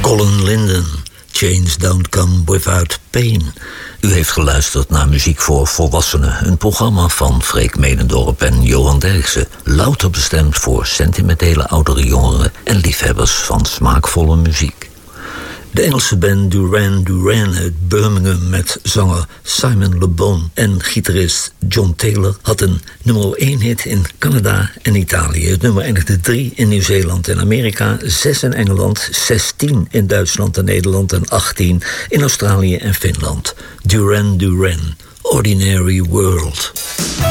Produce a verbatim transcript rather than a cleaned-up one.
Colin Linden, Chains Don't Come Without Pain. U heeft geluisterd naar Muziek voor Volwassenen, een programma van Freek Medendorp en Johan Derksen, louter bestemd voor sentimentele oudere jongeren en liefhebbers van smaakvolle muziek. De Engelse band Duran Duran uit Birmingham met zanger Simon Le Bon en gitarist John Taylor had een nummer één hit in Canada en Italië. Het nummer eindigde drie in Nieuw-Zeeland en Amerika, zes in Engeland, zestien in Duitsland en Nederland en achttien in Australië en Finland. Duran Duran, Ordinary World.